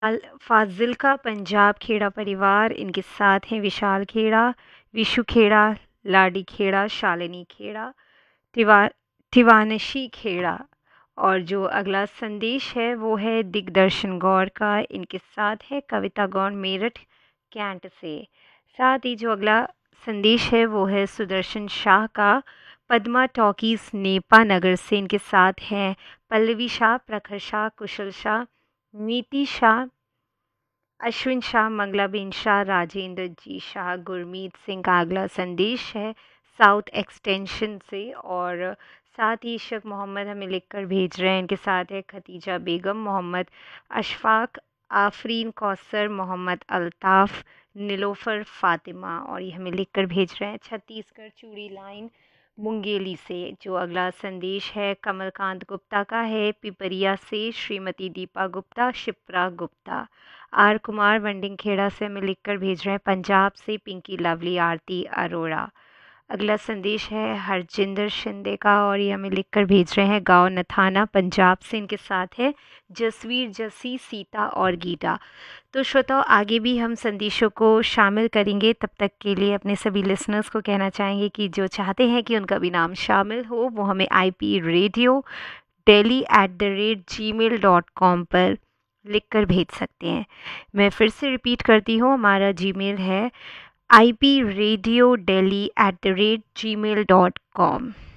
फाजिल्का पंजाब खेड़ा परिवार, इनके साथ हैं विशाल खेड़ा, विशु खेड़ा, लाडी खेड़ा, शालिनी खेड़ा, तिवा तिवानशी खेड़ा। और जो अगला संदेश है वो है दिग्दर्शन गौर का, इनके साथ है कविता गौर मेरठ कैंट से। साथ ही जो अगला संदेश है वो है सुदर्शन शाह का, पद्मा टॉकीज नेपा नगर से, इनके साथ हैं पल्लवी शाह, प्रखर शाह, कुशल शाह, नीति शाह, अश्विन शाह, मंगलाबेन शाह, राजेंद्र जी शाह। गुरमीत सिंह का अगला संदेश है साउथ एक्सटेंशन से। और साथ ही इशक मोहम्मद हमें लिखकर भेज रहे हैं, इनके साथ है खतीजा बेगम, मोहम्मद अशफाक, आफरीन कौसर, मोहम्मद अल्ताफ़, नीलोफ़र फ़ातिमा। और ये हमें लिखकर भेज रहे हैं छत्तीसगढ़ चूड़ी लाइन मुंगेली से। जो अगला संदेश है कमलकांत गुप्ता का है, पिपरिया से, श्रीमती दीपा गुप्ता, शिप्रा गुप्ता। आर कुमार वंडिंग खेड़ा से हमें लिखकर भेज रहे हैं पंजाब से, पिंकी लवली, आरती अरोड़ा। अगला संदेश है हरजिंदर शिंदे का, और ये हमें लिखकर भेज रहे हैं गांव नथाना पंजाब से, इनके साथ है जसवीर, जसी, सीता और गीता। तो श्रोताओं, आगे भी हम संदेशों को शामिल करेंगे। तब तक के लिए अपने सभी लिसनर्स को कहना चाहेंगे कि जो चाहते हैं कि उनका भी नाम शामिल हो वो हमें ipradiodelhi@gmail.com पर लिखकर भेज सकते हैं। मैं फिर से रिपीट करती हूँ, हमारा जीमेल है ipradiodelhi@gmail.com।